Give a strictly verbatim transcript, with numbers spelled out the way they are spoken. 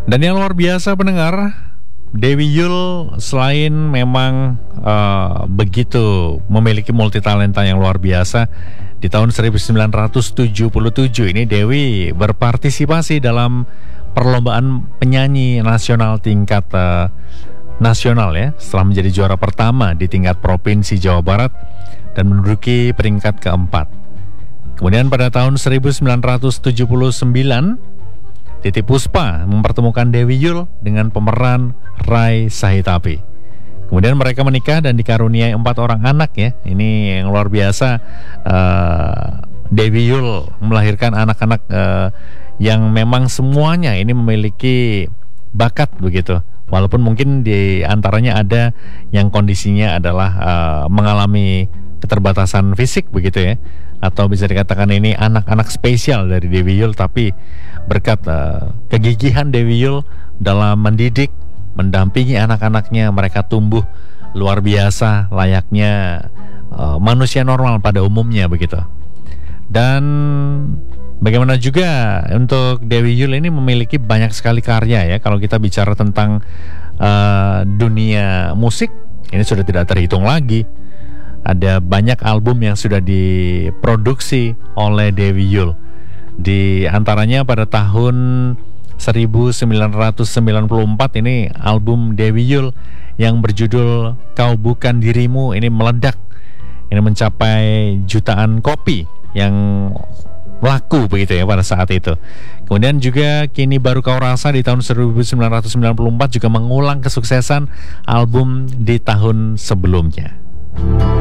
Dan yang luar biasa pendengar, Dewi Yull selain memang uh, begitu memiliki multitalenta yang luar biasa, di tahun seribu sembilan ratus tujuh puluh tujuh ini Dewi berpartisipasi dalam perlombaan penyanyi nasional tingkat uh, nasional ya, setelah menjadi juara pertama di tingkat provinsi Jawa Barat dan menduduki peringkat keempat. Kemudian pada tahun seribu sembilan ratus tujuh puluh sembilan, Titiek Puspa mempertemukan Dewi Yull dengan pemeran Ray Sahitapi. Kemudian mereka menikah dan dikaruniai empat orang anak ya. Ini yang luar biasa. uh, Dewi Yull melahirkan anak-anak uh, yang memang semuanya ini memiliki bakat begitu. Walaupun mungkin di antaranya ada yang kondisinya adalah uh, mengalami keterbatasan fisik begitu ya, atau bisa dikatakan ini anak-anak spesial dari Dewi Yull, tapi berkat uh, kegigihan Dewi Yull dalam mendidik, mendampingi anak-anaknya, mereka tumbuh luar biasa layaknya uh, manusia normal pada umumnya begitu. Dan bagaimana juga untuk Dewi Yull ini memiliki banyak sekali karya ya. Kalau kita bicara tentang uh, dunia musik, ini sudah tidak terhitung lagi. Ada banyak album yang sudah diproduksi oleh Dewi Yull. Di antaranya pada tahun seribu sembilan ratus sembilan puluh empat ini album Dewi Yull yang berjudul Kau Bukan Dirimu ini meledak. Ini mencapai jutaan kopi yang laku begitu ya pada saat itu. Kemudian juga Kini Baru Kau Rasa di tahun seribu sembilan ratus sembilan puluh empat juga mengulang kesuksesan album di tahun sebelumnya.